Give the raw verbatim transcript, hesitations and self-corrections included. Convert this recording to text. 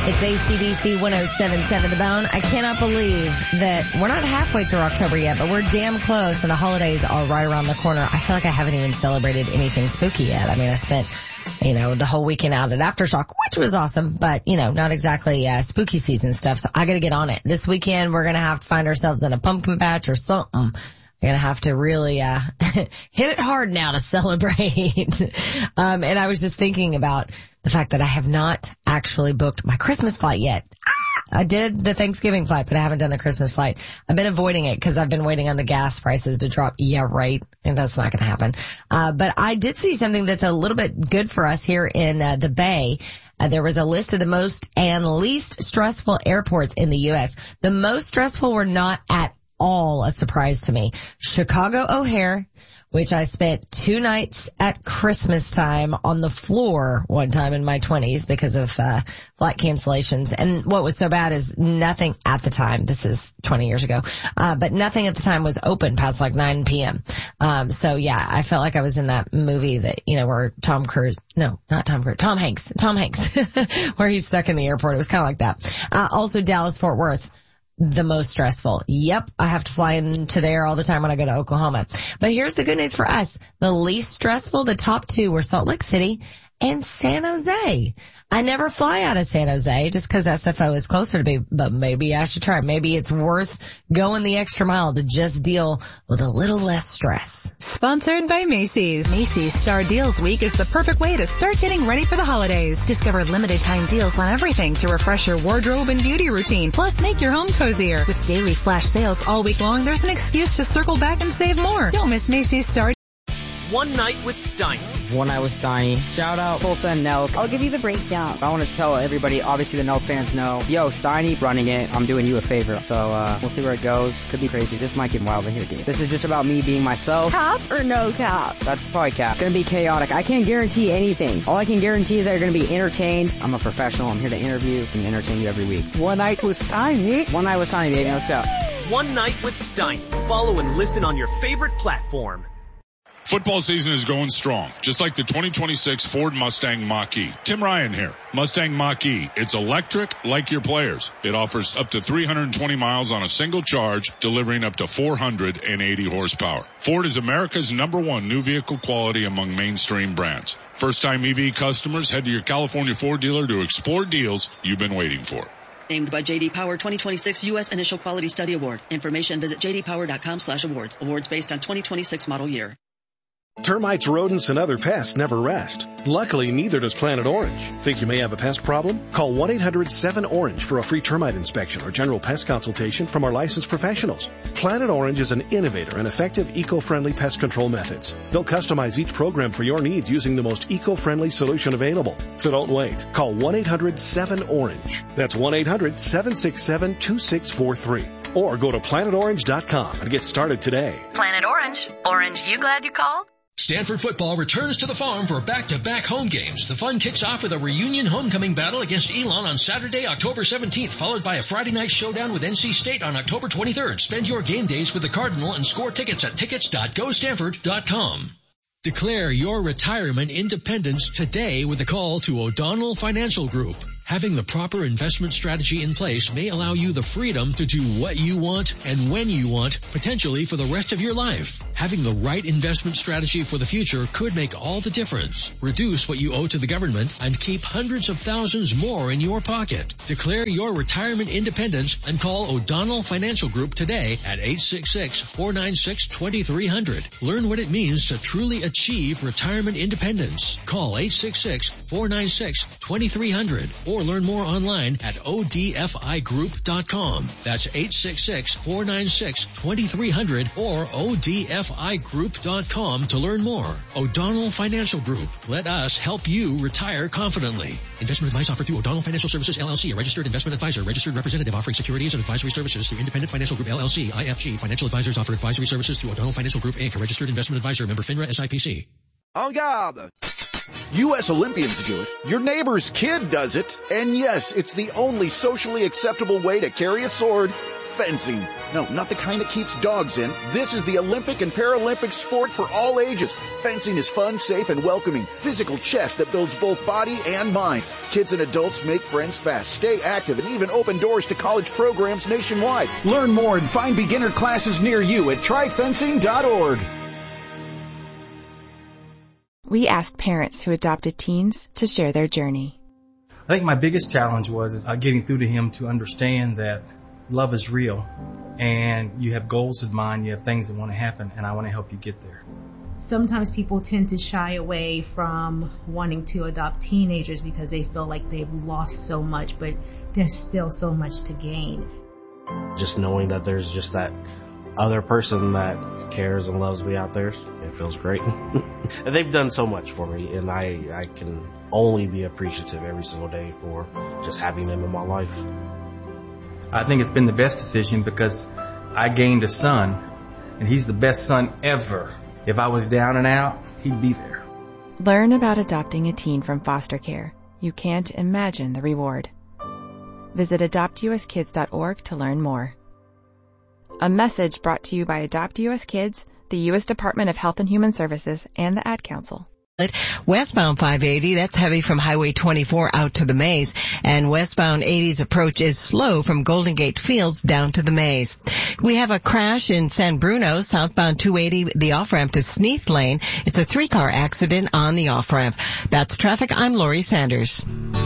It's A C D C one oh seven point seven The Bone. I cannot believe that we're not halfway through October yet, but we're damn close, and the holidays are right around the corner. I feel like I haven't even celebrated anything spooky yet. I mean, I spent, you know, the whole weekend out at Aftershock, which was awesome, but, you know, not exactly uh, spooky season stuff, so I gotta get on it. This weekend, we're gonna have to find ourselves in a pumpkin patch or something. We're going to have to really uh hit it hard now to celebrate. um And I was just thinking about the fact that I have not actually booked my Christmas flight yet. Ah! I did the Thanksgiving flight, but I haven't done the Christmas flight. I've been avoiding it because I've been waiting on the gas prices to drop. Yeah, right. And that's not going to happen. Uh But I did see something that's a little bit good for us here in uh, the Bay. Uh, there was a list of the most and least stressful airports in the U S. The most stressful were not at all a surprise to me. Chicago O'Hare, which I spent two nights at Christmas time on the floor one time in my twenties because of uh flight cancellations. And what was so bad is nothing at the time, this is twenty years ago, uh but nothing at the time was open past like nine p.m. Um so yeah, I felt like I was in that movie that, you know, where Tom Cruise, no, not Tom Cruise, Tom Hanks, Tom Hanks, where he's stuck in the airport. It was kind of like that. Uh also Dallas Fort Worth. The most stressful. Yep, I have to fly into there all the time when I go to Oklahoma. But here's the good news for us. The least stressful, the top two were Salt Lake City and San Jose. I never fly out of San Jose just because S F O is closer to me, but maybe I should try. Maybe it's worth going the extra mile to just deal with a little less stress. Sponsored by Macy's. Macy's Star Deals Week is the perfect way to start getting ready for the holidays. Discover limited time deals on everything to refresh your wardrobe and beauty routine, plus make your home cozier. With daily flash sales all week long, there's an excuse to circle back and save more. Don't miss Macy's Star One Night with Steiny. One Night with Steiny. Shout out Tulsa and Nelk. I'll give you the breakdown. I want to tell everybody, obviously the Nelk fans know, yo, Steiny running it, I'm doing you a favor. So, uh, we'll see where it goes. Could be crazy. This might get wild in here, dude. This is just about me being myself. Cap or no cap? That's probably cap. Gonna be chaotic. I can't guarantee anything. All I can guarantee is that you're gonna be entertained. I'm a professional. I'm here to interview and entertain you every week. One Night with Steiny. One Night with Steiny, baby. Let's go. One Night with Steiny. Follow and listen on your favorite platform. Football season is going strong, just like the twenty twenty-six Ford Mustang Mach-E. Tim Ryan here. Mustang Mach-E. It's electric like your players. It offers up to three hundred twenty miles on a single charge, delivering up to four hundred eighty horsepower. Ford is America's number one new vehicle quality among mainstream brands. First-time E V customers, head to your California Ford dealer to explore deals you've been waiting for. Named by J D Power twenty twenty-six U S Initial Quality Study Award. Information visit j d power dot com slash awards. Awards based on twenty twenty-six model year. Termites, rodents, and other pests never rest. Luckily, neither does Planet Orange. Think you may have a pest problem? Call one eight hundred seven orange for a free termite inspection or general pest consultation from our licensed professionals. Planet Orange is an innovator and effective eco-friendly pest control methods. They'll customize each program for your needs using the most eco-friendly solution available. So don't wait. Call one eight hundred seven orange. That's one eight hundred seven six seven two six four three. Or go to planet orange dot com and get started today. Planet Orange. Orange, you glad you called? Stanford football returns to the farm for back-to-back home games. The fun kicks off with a reunion homecoming battle against Elon on Saturday, October seventeenth, followed by a Friday night showdown with N C State on October twenty-third. Spend your game days with the Cardinal and score tickets at tickets dot go stanford dot com. Declare your retirement independence today with a call to O'Donnell Financial Group. Having the proper investment strategy in place may allow you the freedom to do what you want and when you want, potentially for the rest of your life. Having the right investment strategy for the future could make all the difference. Reduce what you owe to the government and keep hundreds of thousands more in your pocket. Declare your retirement independence and call O'Donnell Financial Group today at eight six six, four nine six, two three zero zero. Learn what it means to truly achieve retirement independence. Call eight six six, four nine six, two three zero zero or learn more online at O D F I group dot com. That's eight six six, four nine six, two three zero zero or O D F I group dot com to learn more. O'Donnell Financial Group. Let us help you retire confidently. Investment advice offered through O'Donnell Financial Services, L L C, a registered investment advisor, registered representative offering securities and advisory services through Independent Financial Group, L L C, I F G. Financial advisors offer advisory services through O'Donnell Financial Group, Incorporated, a registered investment advisor, member FINRA S I P C. En garde! U S Olympians do it. Your neighbor's kid does it. And yes, it's the only socially acceptable way to carry a sword fencing. No, not the kind that keeps dogs in. This is the Olympic and Paralympic sport for all ages. Fencing is fun, safe, and welcoming. Physical chess that builds both body and mind. Kids and adults make friends fast, stay active, and even open doors to college programs nationwide. Learn more and find beginner classes near you at try fencing dot org. We asked parents who adopted teens to share their journey. I think my biggest challenge was is uh, getting through to him to understand that love is real and you have goals in mind, you have things that want to happen, and I want to help you get there. Sometimes people tend to shy away from wanting to adopt teenagers because they feel like they've lost so much, but there's still so much to gain. Just knowing that there's just that other person that cares and loves me out there, it feels great. And they've done so much for me, and I, I can only be appreciative every single day for just having them in my life. I think it's been the best decision because I gained a son, and he's the best son ever. If I was down and out, he'd be there. Learn about adopting a teen from foster care. You can't imagine the reward. Visit adopt u s kids dot org to learn more. A message brought to you by Adopt U S Kids, the U S Department of Health and Human Services, and the Ad Council. Westbound five eighty, that's heavy from Highway twenty-four out to the Maze, and westbound eighty's approach is slow from Golden Gate Fields down to the Maze. We have a crash in San Bruno, southbound two eighty, the off-ramp to Sneath Lane. It's a three-car accident on the off-ramp. That's traffic. I'm Lori Sanders.